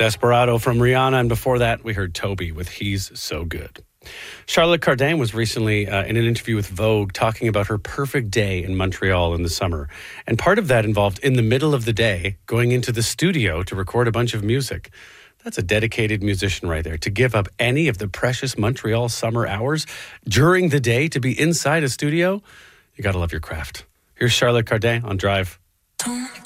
Desperado from Rihanna, and before that, we heard Toby with He's So Good. Charlotte Cardin was recently in an interview with Vogue talking about her perfect day in Montreal in the summer. And part of that involved in the middle of the day going into the studio to record a bunch of music. That's a dedicated musician right there, to give up any of the precious Montreal summer hours during the day to be inside a studio. You got to love your craft. Here's Charlotte Cardin on Drive.